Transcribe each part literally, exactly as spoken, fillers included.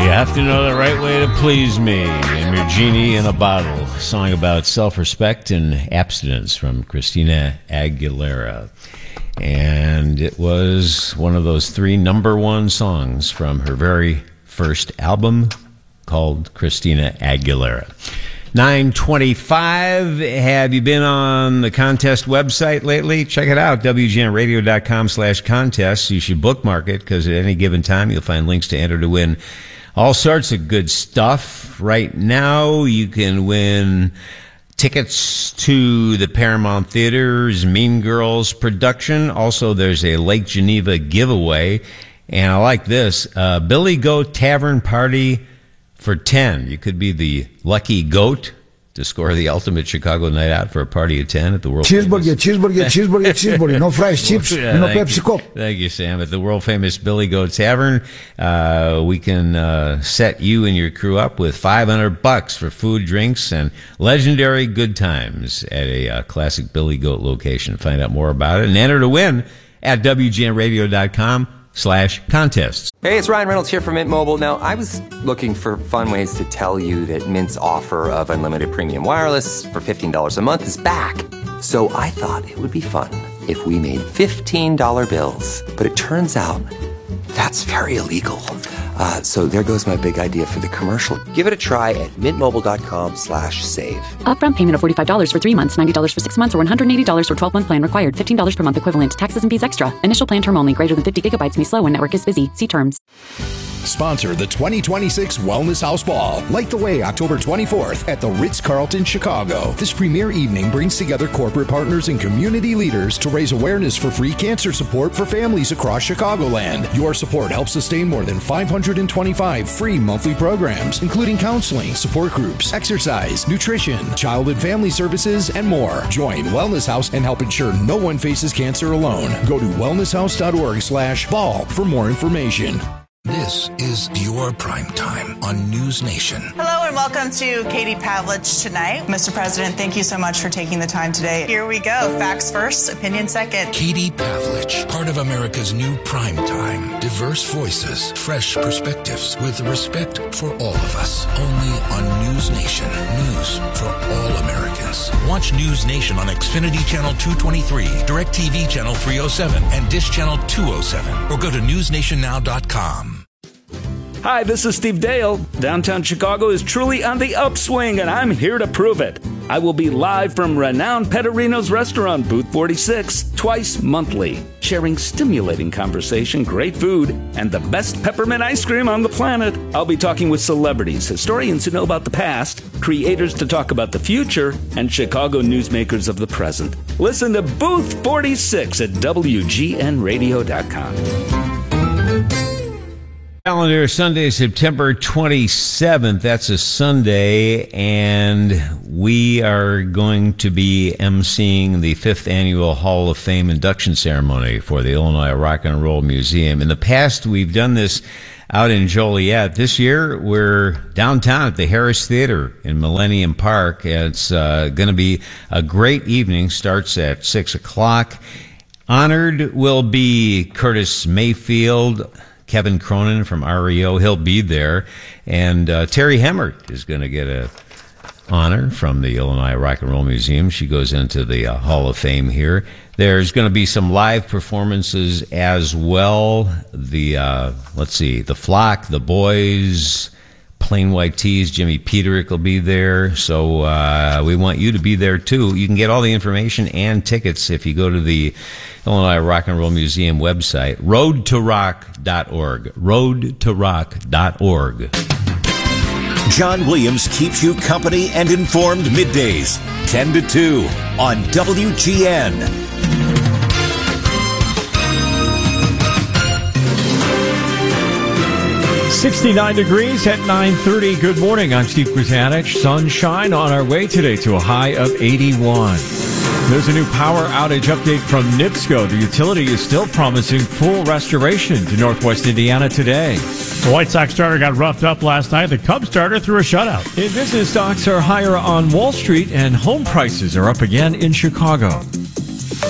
You have to know the right way to please me. I'm your genie in a bottle. A song about self-respect and abstinence from Christina Aguilera. And it was one of those three number one songs from her very first album called Christina Aguilera. nine twenty-five. Have you been on the contest website lately? Check it out, W G N radio dot com slash contest. You should bookmark it because at any given time you'll find links to enter to win all sorts of good stuff. Right now you can win tickets to the Paramount Theater's Mean Girls production. Also, there's a Lake Geneva giveaway. And I like this, uh, Billy Goat Tavern Party for ten. You could be the lucky goat to score the ultimate Chicago night out for a party of ten at the world cheeseburger, famous... cheeseburger, cheeseburger, cheeseburger. No fries, chips, yeah, no thank Pepsi you. Coke. Thank you, Sam. At the world famous Billy Goat Tavern, uh, we can uh, set you and your crew up with five hundred bucks for food, drinks, and legendary good times at a uh, classic Billy Goat location. Find out more about it and enter to win at W G N radio dot com slash contests. Hey, it's Ryan Reynolds here from Mint Mobile. Now, I was looking for fun ways to tell you that Mint's offer of unlimited premium wireless for fifteen dollars a month is back. So I thought it would be fun if we made fifteen dollar bills. But it turns out that's very illegal. Uh, so there goes my big idea for the commercial. Give it a try at mintmobile.com slash save. Upfront payment of forty-five dollars for three months, ninety dollars for six months, or one hundred eighty dollars for twelve-month plan required. fifteen dollars per month equivalent. Taxes and fees extra. Initial plan term only. Greater than fifty gigabytes may slow when network is busy. See terms. Sponsor the twenty twenty-six Wellness House Ball. Light the way October twenty-fourth at the Ritz-Carlton, Chicago. This premier evening brings together corporate partners and community leaders to raise awareness for free cancer support for families across Chicagoland. Your support helps sustain more than five hundred twenty-five free monthly programs, including counseling, support groups, exercise, nutrition, child and family services, and more. Join Wellness House and help ensure no one faces cancer alone. Go to wellnesshouse.org slash ball for more information. This is your prime time on News Nation. Hello and welcome to Katie Pavlich Tonight. Mister President, thank you so much for taking the time today. Here we go. Facts first, opinion second. Katie Pavlich, part of America's new prime time. Diverse voices, fresh perspectives, with respect for all of us. Only on News Nation. News for all Americans. Watch News Nation on Xfinity Channel two twenty-three, DirecTV Channel three oh seven, and Dish Channel two oh seven, or go to news nation now dot com. Hi, this is Steve Dale. Downtown Chicago is truly on the upswing, and I'm here to prove it. I will be live from renowned Pettorino's restaurant, Booth forty-six, twice monthly, sharing stimulating conversation, great food, and the best peppermint ice cream on the planet. I'll be talking with celebrities, historians who know about the past, creators to talk about the future, and Chicago newsmakers of the present. Listen to Booth forty-six at W G N radio dot com. Calendar Sunday, September twenty-seventh. That's a Sunday, and we are going to be emceeing the fifth annual Hall of Fame induction ceremony for the Illinois Rock and Roll Museum. In the past, we've done this out in Joliet. This year, we're downtown at the Harris Theater in Millennium Park. It's uh, going to be a great evening. Starts at six o'clock. Honored will be Curtis Mayfield, Kevin Cronin from R E O, he'll be there. And uh, Terry Hemmert is going to get a honor from the Illinois Rock and Roll Museum. She goes into the uh, Hall of Fame here. There's going to be some live performances as well. The, uh, let's see, The Flock, The Boys, Plain White Tees, Jimmy Peterick will be there. So uh, we want you to be there too. You can get all the information and tickets if you go to the Illinois Rock and Roll Museum website, road to rock dot org. road to rock dot org. John Williams keeps you company and informed middays, ten to two on W G N. sixty-nine degrees at nine thirty. Good morning. I'm Steve Krzanich. Sunshine on our way today to a high of eighty-one. There's a new power outage update from NIPSCO. The utility is still promising full restoration to Northwest Indiana today. The White Sox starter got roughed up last night. The Cubs starter threw a shutout. In business, stocks are higher on Wall Street, and home prices are up again in Chicago.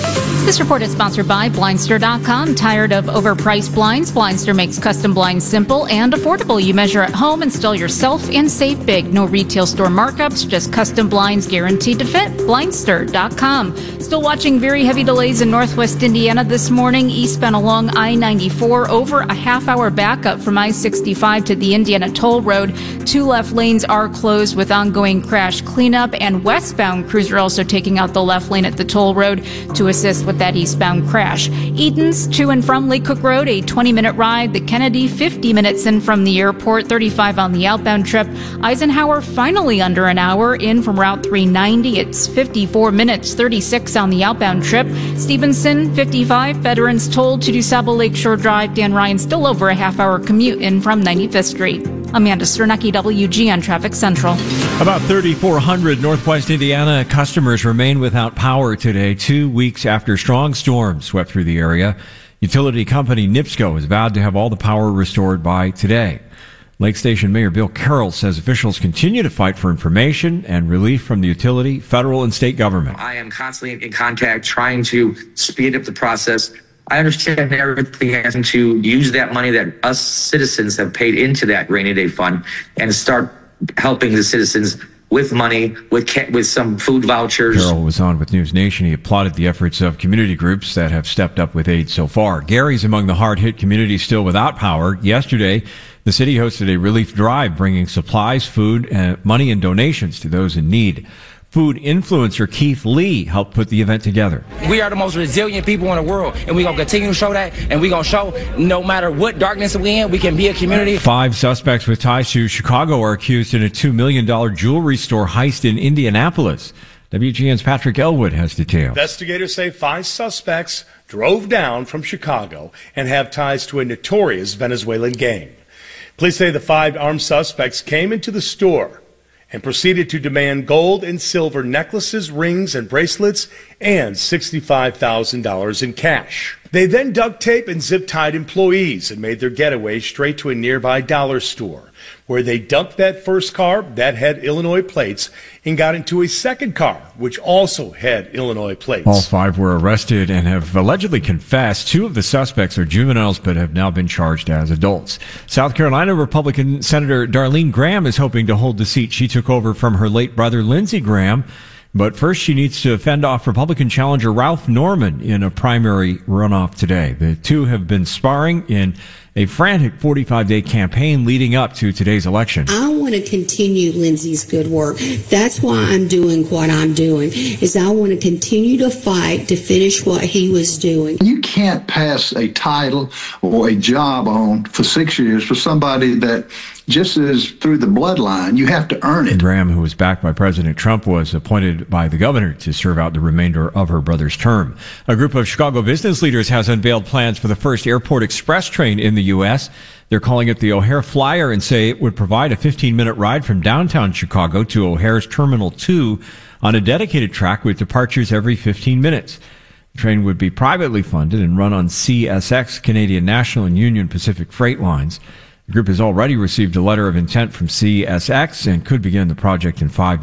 This report is sponsored by Blindster dot com. Tired of overpriced blinds? Blindster makes custom blinds simple and affordable. You measure at home, install yourself, and save big. No retail store markups, just custom blinds guaranteed to fit. Blindster dot com. Still watching very heavy delays in northwest Indiana this morning. Eastbound along I ninety-four, over a half hour backup from I sixty-five to the Indiana Toll Road. Two left lanes are closed with ongoing crash cleanup, and westbound crews are also taking out the left lane at the toll road to assist with that eastbound crash. Edens to and from Lee Cook Road, a twenty minute ride. The Kennedy, fifty minutes in from the airport, thirty-five on the outbound trip. Eisenhower, finally under an hour in from Route three ninety. It's fifty-four minutes, thirty-six on the outbound trip. Stevenson, fifty-five. Veterans Toll to DuSable Lakeshore Drive. Dan Ryan, still over a half hour commute in from ninety-fifth Street. Amanda Sternecki, W G N Traffic Central. About thirty-four hundred Northwest Indiana customers remain without power today, two weeks after strong storms swept through the area. Utility company NIPSCO has vowed to have all the power restored by today. Lake Station Mayor Bill Carroll says officials continue to fight for information and relief from the utility, federal, and state government. I am constantly in contact trying to speed up the process. I understand everything has to use that money that us citizens have paid into that rainy day fund and start helping the citizens with money, with ca- with some food vouchers. Carroll was on with News Nation. He applauded the efforts of community groups that have stepped up with aid so far. Gary's among the hard-hit communities still without power. Yesterday, the city hosted a relief drive bringing supplies, food, uh, money, and donations to those in need. Food influencer Keith Lee helped put the event together. We are the most resilient people in the world, and we're going to continue to show that, and we're going to show no matter what darkness we're in, we can be a community. Five suspects with ties to Chicago are accused in a two million dollars jewelry store heist in Indianapolis. W G N's Patrick Elwood has details. Investigators say five suspects drove down from Chicago and have ties to a notorious Venezuelan gang. Police say the five armed suspects came into the store and proceeded to demand gold and silver necklaces, rings, and bracelets, and sixty-five thousand dollars in cash. They then duct tape and zip-tied employees and made their getaway straight to a nearby dollar store, where they dumped that first car that had Illinois plates and got into a second car, which also had Illinois plates. All five were arrested and have allegedly confessed. Two of the suspects are juveniles but have now been charged as adults. South Carolina Republican Senator Darlene Graham is hoping to hold the seat she took over from her late brother Lindsey Graham. But first, she needs to fend off Republican challenger Ralph Norman in a primary runoff today. The two have been sparring in a frantic forty-five day campaign leading up to today's election. I want to continue Lindsey's good work. That's why I'm doing what I'm doing, is I want to continue to fight to finish what he was doing. You can't pass a title or a job on for six years for somebody that just is through the bloodline. You have to earn it. Graham, who was backed by President Trump, was appointed by the governor to serve out the remainder of her brother's term. A group of Chicago business leaders has unveiled plans for the first airport express train in the U S. They're calling it the O'Hare Flyer and say it would provide a fifteen minute ride from downtown Chicago to O'Hare's Terminal two on a dedicated track with departures every fifteen minutes. The train would be privately funded and run on C S X, Canadian National and Union Pacific freight lines. The group has already received a letter of intent from C S X and could begin the project in five years.